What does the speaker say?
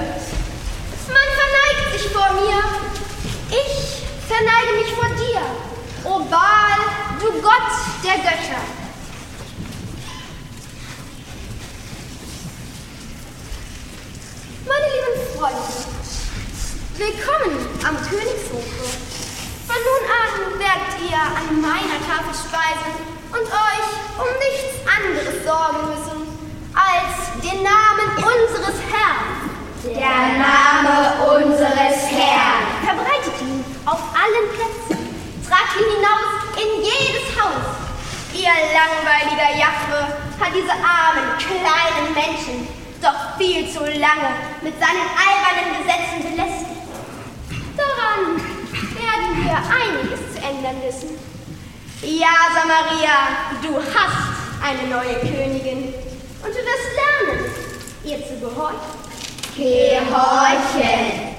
wird. Man verneigt sich vor mir. Ich verneige mich vor dir, o Baal, du Gott der Götter. Meine lieben Freunde, willkommen am Königshofe. Von nun an werdet ihr an meiner Tafel speisen und euch um nichts anderes sorgen müssen, als den Namen unseres Herrn. Der Name unseres Herrn. Verbreitet ihn auf allen Plätzen. Tragt ihn hinaus in jedes Haus. Ihr langweiliger Jahwe hat diese armen, kleinen Menschen doch viel zu lange mit seinen albernen Gesetzen belästigt. Daran werden wir einiges zu ändern wissen. Ja, Samaria, du hast eine neue Königin und du wirst lernen, ihr zu gehorchen. Gehorchen.